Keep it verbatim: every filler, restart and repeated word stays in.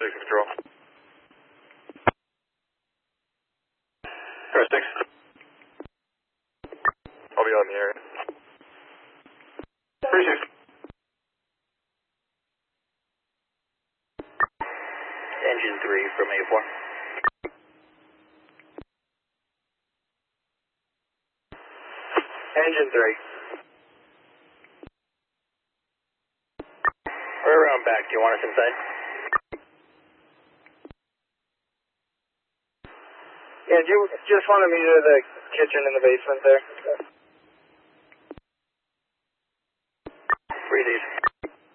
Six control. Press six. I'll be on the area. Three six. Engine three from A four. Engine three. We're around back. Do you want us inside? Yeah, do you just want to meet her at the kitchen in the basement there?